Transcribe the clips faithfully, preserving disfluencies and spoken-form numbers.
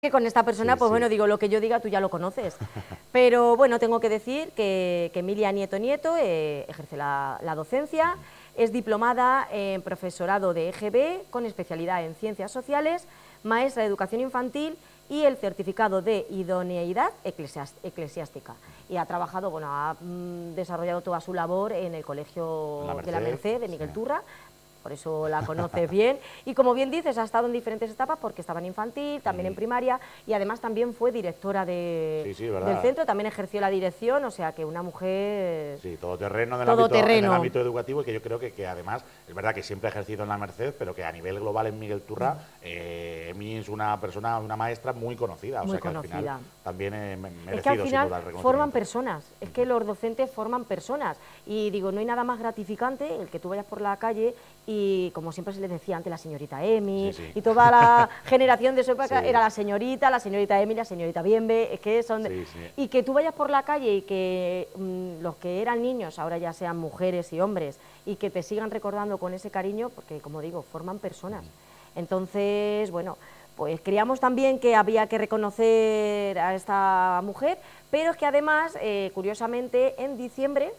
Que con esta persona, Sí, pues sí. bueno, digo, lo que yo diga tú ya lo conoces. Pero bueno, tengo que decir que, que Emilia Nieto Nieto eh, ejerce la, la docencia, es diplomada en profesorado de E G B con especialidad en ciencias sociales, maestra de educación infantil y el certificado de idoneidad eclesiástica. Y ha trabajado, bueno, ha mm, desarrollado toda su labor en el Colegio La Merced, de la Merced de Miguel sí. Turra. Por eso la conoces bien, y como bien dices, ha estado en diferentes etapas porque estaba en infantil, también en primaria, y además también fue directora de, Sí, sí, del verdad. centro, también ejerció la dirección, o sea que una mujer... Sí, todoterreno en el, Todo ámbito, en el terreno. ámbito educativo, y que yo creo que, que además, es verdad que siempre ha ejercido en la Merced, pero que a nivel global en Miguel Turra, eh, Emi es una persona, una maestra muy conocida, o Muy sea que conocida. al final también he merecido Es que al sin final duda el reconocimiento. forman personas, es que los docentes forman personas, y digo, no hay nada más gratificante el que tú vayas por la calle y, como siempre se les decía antes, la señorita Emi, Sí, sí. y toda la generación de su época Sí. era la señorita, la señorita Emi, la señorita Bienve, es que son... Sí, sí. Y que tú vayas por la calle y que mmm, los que eran niños ahora ya sean mujeres y hombres, y que te sigan recordando con ese cariño, porque como digo, forman personas. Entonces, bueno, pues creíamos también que había que reconocer a esta mujer, pero es que además, eh, curiosamente, en diciembre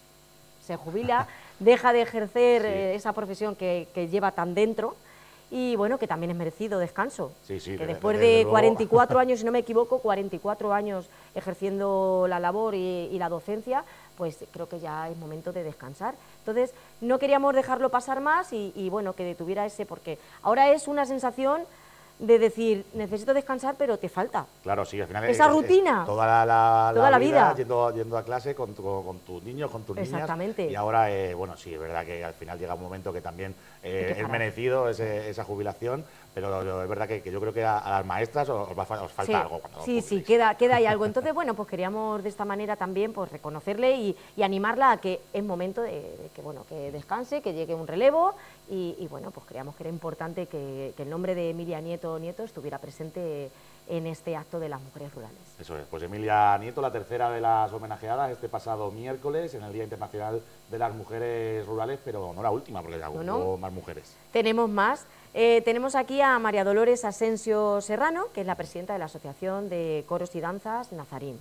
se jubila, deja de ejercer Sí. eh, esa profesión que, que lleva tan dentro, y bueno, que también es merecido descanso. Sí, sí, Que de- después desde de luego. cuarenta y cuatro años, si no me equivoco, cuarenta y cuatro años ejerciendo la labor y, y la docencia, pues creo que ya es momento de descansar. Entonces, no queríamos dejarlo pasar más y, y bueno, que tuviera ese, porque ahora es una sensación de decir, necesito descansar, pero te falta. Claro, sí, al final Esa es, es rutina, toda la, la- toda la la vida. Yendo, yendo a clase con, tu- con tus niños, con tus niñas. Exactamente. Y ahora, eh, bueno, sí, es verdad que al final llega un momento que también eh, Hay que es parar. merecido ese- esa jubilación, pero lo- es verdad que, que yo creo que a, a las maestras os, os va a- os falta Sí, algo cuando os sí, sí, jubiléis. queda, queda ahí algo. Entonces, bueno, pues queríamos de esta manera también pues reconocerle y, y animarla a que es momento de, de que, bueno, que descanse, que llegue un relevo, y, y bueno, pues creíamos que era importante que, que el nombre de Emilia Nieto Nieto estuviera presente en este acto de las mujeres rurales. Eso es, pues Emilia Nieto, la tercera de las homenajeadas este pasado miércoles en el Día Internacional de las Mujeres Rurales, pero no la última, porque ya hubo no. más mujeres. Tenemos más. Eh, tenemos aquí a María Dolores Asensio Serrano, que es la presidenta de la Asociación de Coros y Danzas Nazarín.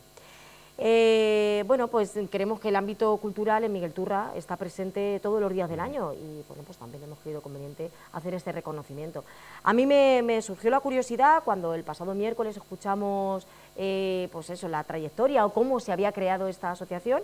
Eh, bueno, pues queremos que el ámbito cultural en Miguel Turra está presente todos los días del año, y bueno, pues también hemos creído conveniente hacer este reconocimiento. A mí me, me surgió la curiosidad cuando el pasado miércoles escuchamos eh, pues eso, la trayectoria o cómo se había creado esta asociación,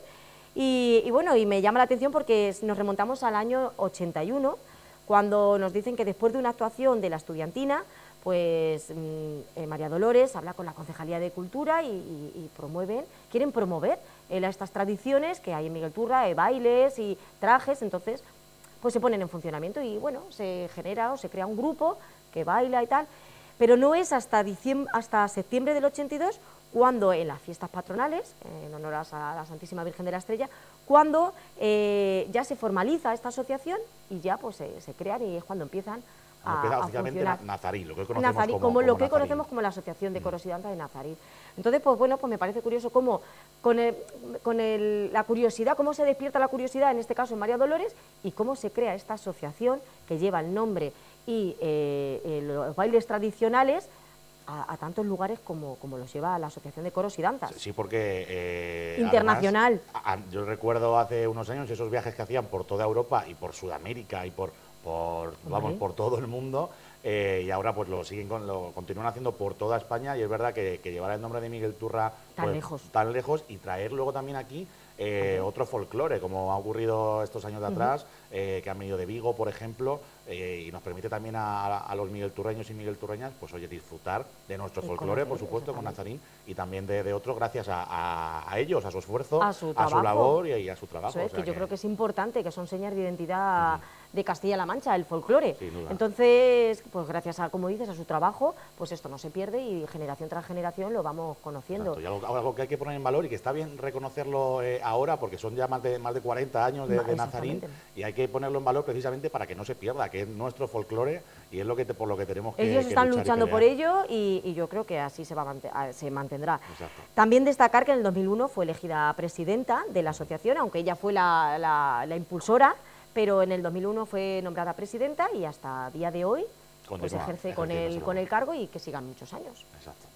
y, y bueno, y me llama la atención porque nos remontamos al año ochenta y uno, cuando nos dicen que después de una actuación de la estudiantina, pues eh, María Dolores habla con la Concejalía de Cultura y, y, y promueven, quieren promover eh, estas tradiciones que hay en Miguel Turra, eh, bailes y trajes. Entonces pues se ponen en funcionamiento y bueno, se genera o se crea un grupo que baila y tal, pero no es hasta, diciembre, hasta septiembre del ochenta y dos cuando en las fiestas patronales, en honor a la Santísima Virgen de la Estrella, cuando eh, ya se formaliza esta asociación y ya pues se, se crean, y es cuando empiezan a, Empieza a oficialmente funcionar. Nazarín, lo que conocemos Nazarí, como, como, como lo que Nazarín. conocemos como la Asociación de Coros y Danzas de Nazarín. Entonces, pues bueno, pues me parece curioso cómo, con, el, con el, la curiosidad, cómo se despierta la curiosidad, en este caso en María Dolores, y cómo se crea esta asociación que lleva el nombre y eh, eh, los bailes tradicionales a, a tantos lugares como, como los lleva la Asociación de Coros y Danzas. Sí, porque... Eh, Internacional. Además, a, yo recuerdo hace unos años esos viajes que hacían por toda Europa y por Sudamérica y por, por, vamos, por todo el mundo, eh, y ahora pues lo siguen con, lo continúan haciendo por toda España, y es verdad que, que llevar el nombre de Miguel Turra tan, pues, lejos. tan lejos, y traer luego también aquí eh, uh-huh. otro folclore, como ha ocurrido estos años de atrás, uh-huh. eh, que han venido de Vigo, por ejemplo, eh, y nos permite también a, a los miguelturreños y miguelturreñas, pues oye, disfrutar de nuestro folclore, por supuesto, con Nazarín, y también de, de otros, gracias a, a, a ellos, a su esfuerzo, a su, a su labor y, y a su trabajo. Eso es, o sea que yo que... creo que es importante, que son señas de identidad uh-huh. de Castilla-La Mancha, el folclore. Entonces, pues gracias a, como dices, a su trabajo, pues esto no se pierde y generación tras generación lo vamos conociendo. Exacto, y algo, algo que hay que poner en valor y que está bien reconocerlo eh, ahora, porque son ya más de, más de cuarenta años de, de Nazarín, y hay que ponerlo en valor precisamente para que no se pierda, que es nuestro folclore y es lo que te, por lo que tenemos que Ellos que están luchar luchando y por ello y, y yo creo que así se, va a se mantendrá. Exacto. También destacar que en el dos mil uno fue elegida presidenta de la asociación, aunque ella fue la, la, la impulsora, pero en el dos mil uno fue nombrada presidenta y hasta día de hoy pues ejerce con el, con el cargo y que sigan muchos años. Exacto.